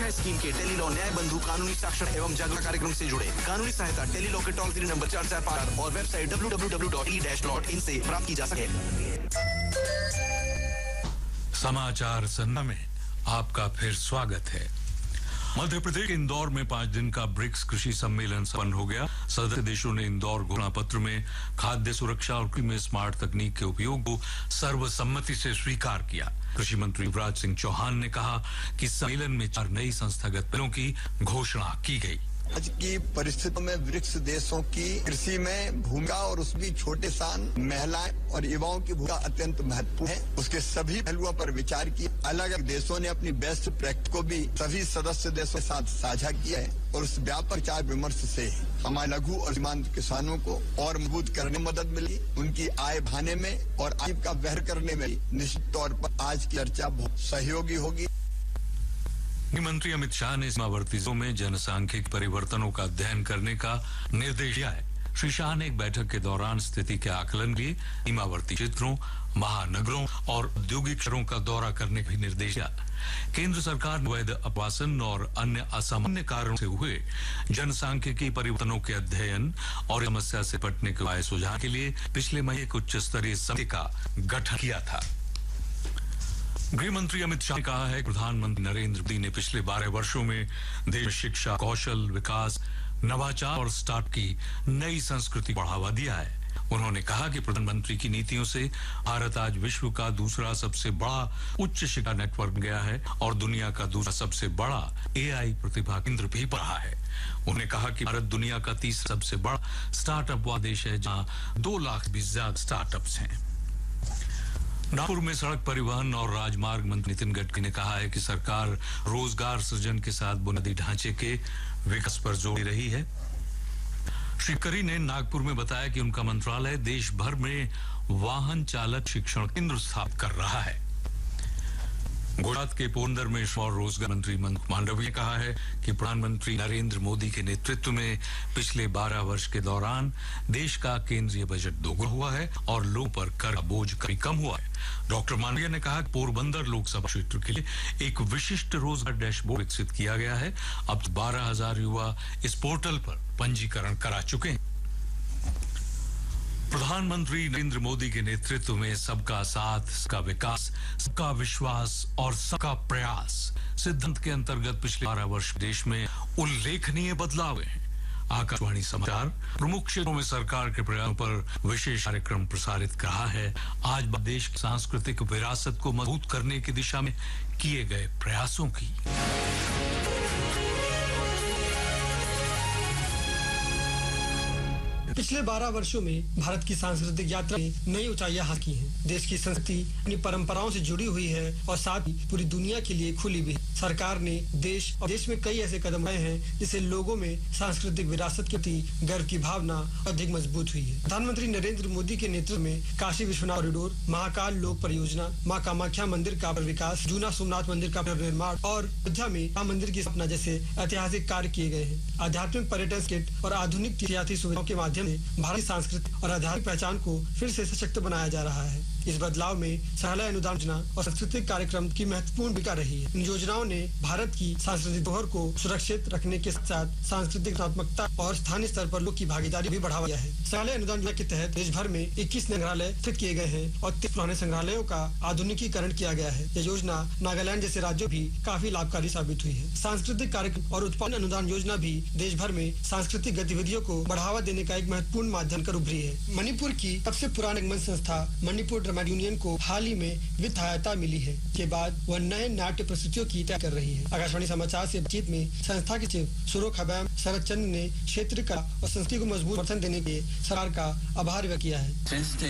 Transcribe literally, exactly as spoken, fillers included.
न्याय स्कीम के tele law न्याय बंधु कानूनी साक्षर एवं जागरूकता कार्यक्रम से जुड़े। कानूनी सहायता टेली लॉ के टोल फ्री नंबर चार चार पाँच और website W W W dot tele dash dot in से प्राप्त की जा सके। समाचार संध्या में आपका फिर स्वागत है। मध्य प्रदेश के इंदौर में पांच दिन का ब्रिक्स कृषि सम्मेलन संपन्न हो गया। सदस्य देशों ने इंदौर घोषणा पत्र में खाद्य सुरक्षा और कृषि में स्मार्ट तकनीक के उपयोग को सर्वसम्मति से स्वीकार किया। कृषि मंत्री युवराज सिंह चौहान ने कहा कि सम्मेलन में चार नई संस्थागत पहलों की घोषणा की गई। आज की परिस्थितियों में ब्रिक्स देशों की कृषि में भूमिका और उसमें छोटे किसान, महिलाएं और युवाओं की भूमिका अत्यंत महत्वपूर्ण है। उसके सभी पहलुओं पर विचार किया। अलग अलग देशों ने अपनी बेस्ट प्रैक्टिस को भी सभी सदस्य देशों के साथ साझा किया है और उस व्यापक विचार विमर्श से हमारे लघु और सीमांत किसानों को और मजबूत करने में मदद मिली। उनकी आय बढ़ाने में और आय का वहन करने में निश्चित तौर पर आज की चर्चा बहुत सहयोगी होगी। गृह मंत्री अमित शाह ने सीमावर्ती जिलों में जनसांख्यिक परिवर्तनों का अध्ययन करने का निर्देश दिया है। श्री शाह ने एक बैठक के दौरान स्थिति के आकलन के लिए सीमावर्ती क्षेत्रों, महानगरों और औद्योगिक शहरों का दौरा करने का भी निर्देश दिया। केंद्र सरकार ने अवैध आवासन और अन्य असामान्य कारणों से हुए जनसांख्यिकी परिवर्तनों के अध्ययन और समस्या से निपटने के उपाय सुझाव के लिए पिछले महीने एक उच्च स्तरीय समिति का गठन किया था। गृह मंत्री अमित शाह ने कहा है कि प्रधानमंत्री नरेंद्र मोदी ने पिछले बारह वर्षों में देश में शिक्षा, कौशल विकास, नवाचार और स्टार्टअप की नई संस्कृति को बढ़ावा दिया है। उन्होंने कहा कि प्रधानमंत्री की नीतियों से भारत आज विश्व का दूसरा सबसे बड़ा उच्च शिक्षा नेटवर्क बन गया है और दुनिया का दूसरा सबसे बड़ा एआई प्रतिभा केंद्र भी रहा है। उन्होंने कहा कि भारत दुनिया का तीसरा सबसे बड़ा स्टार्टअप वाला देश है, जहां दो लाख भी ज्यादा स्टार्टअप्स हैं। नागपुर में सड़क परिवहन और राजमार्ग मंत्री नितिन गडकरी ने कहा है कि सरकार रोजगार सृजन के साथ बुनियादी ढांचे के विकास पर जोर दे रही है। श्री गडकरी ने नागपुर में बताया कि उनका मंत्रालय देश भर में वाहन चालक शिक्षण केंद्र स्थापित कर रहा है। गुजरात के पोरबंदर में श्रम और रोजगार मंत्री मनसुख मांडविया ने कहा है कि प्रधानमंत्री नरेंद्र मोदी के नेतृत्व में पिछले बारह वर्ष के दौरान देश का केंद्रीय बजट दोगुना हुआ है और लोगों पर कर का बोझ कभी कम हुआ है। डॉक्टर मांडविया ने कहा कि पोरबंदर लोकसभा क्षेत्र के लिए एक विशिष्ट रोजगार डैशबोर्ड विकसित किया गया है। अब बारह हजार युवा इस पोर्टल पर पंजीकरण करा चुके हैं। प्रधानमंत्री नरेंद्र मोदी के नेतृत्व में सबका साथ, सबका विकास, सबका विश्वास और सबका प्रयास सिद्धांत के अंतर्गत पिछले बारह वर्ष देश में उल्लेखनीय बदलाव हुए हैं। आकाशवाणी समाचार प्रमुख क्षेत्रों में सरकार के प्रयासों पर विशेष कार्यक्रम प्रसारित कर रहा है। आज देश की सांस्कृतिक विरासत को मजबूत करने की दिशा में किए गए प्रयासों की। पिछले बारह वर्षों में भारत की सांस्कृतिक यात्रा ने नई ऊंचाइयां हासिल की हैं। देश की संस्कृति अपनी परंपराओं से जुड़ी हुई है और साथ ही पूरी दुनिया के लिए खुली भी है। सरकार ने देश और देश में कई ऐसे कदम उठाए हैं जिससे लोगों में सांस्कृतिक विरासत के प्रति गर्व की भावना अधिक मजबूत हुई है। प्रधानमंत्री नरेंद्र मोदी के नेतृत्व में काशी विश्वनाथ कॉरिडोर, महाकाल लोक परियोजना, माँ कामाख्या मंदिर का विकास, जूना सोमनाथ मंदिर का निर्माण और अयोध्या में राम मंदिर की स्थापना जैसे ऐतिहासिक कार्य किए गए हैं। आध्यात्मिक पर्यटन स्किट और आधुनिक तीर्थयात्री सुविधाओं के माध्यम भारतीय सांस्कृतिक और आध्यात्मिक पहचान को फिर से सशक्त बनाया जा रहा है। इस बदलाव में सहायता अनुदान योजना और सांस्कृतिक कार्यक्रम की महत्वपूर्ण भूमिका रही है। इन योजनाओं ने भारत की सांस्कृतिक धरोहर को सुरक्षित रखने के साथ सांस्कृतिक रचनात्मकता और स्थानीय स्तर पर लोग की भागीदारी भी बढ़ावा दिया है। सहायता अनुदान योजना के तहत देश भर में इक्कीस संग्रहालय स्थित किए गए हैं और तीस पुराने संग्रहालयों का आधुनिकीकरण किया गया है। यह योजना नागालैंड जैसे राज्यों भी काफी लाभकारी साबित हुई है। सांस्कृतिक कार्यक्रम और उत्पादन अनुदान योजना भी देश भर में सांस्कृतिक गतिविधियों को बढ़ावा देने का एक महत्वपूर्ण माध्यम कर उभरी है। मणिपुर की सबसे पुरानी मंच संस्था मणिपुर ड्रामा यूनियन को हाल ही में वित्त सहायता मिली है के बाद वह नए नाट्य प्रस्तुतियों की तैयारी कर रही है। आकाशवाणी समाचार से बातचीत में संस्था के सचिव सुरोख हबैम शरद चंद्र ने क्षेत्र का और संस्कृति को मजबूत समर्थन देने के सरकार का आभार व्यक्त किया है।